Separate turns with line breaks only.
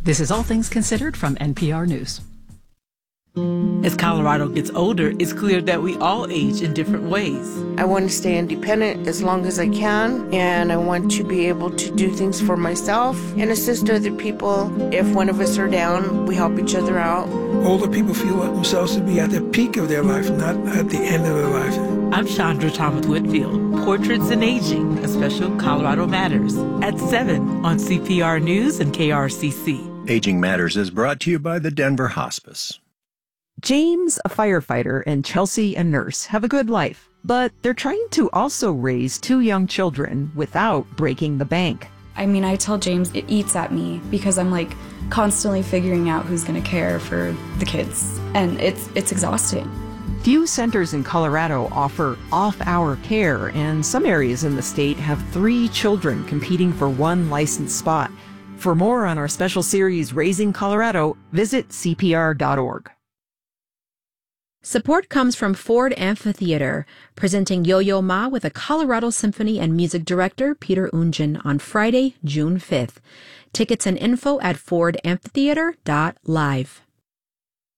This is All Things Considered from NPR News.
As Colorado gets older, it's clear that we all age in different ways.
I want to stay independent as long as I can, and I want to be able to do things for myself and assist other people. If one of us are down, we help each other out.
Older people feel themselves to be at the peak of their life, not at the end of their life.
I'm Chandra Thomas Whitfield. Portraits in Aging, a special Colorado Matters, at 7 on CPR News and KRCC.
Aging Matters is brought to you by the Denver Hospice.
James, a firefighter, and Chelsea, a nurse, have a good life, but they're trying to also raise 2 young children without breaking the bank.
I mean, I tell James it eats at me because I'm like constantly figuring out who's going to care for the kids, and it's exhausting.
Few centers in Colorado offer off-hour care, and some areas in the state have 3 children competing for 1 licensed spot. For more on our special series, Raising Colorado, visit CPR.org.
Support comes from Ford Amphitheater, presenting Yo-Yo Ma with a Colorado Symphony and music director, Peter Ungen, on Friday, June 5th. Tickets and info at fordamphitheater.live.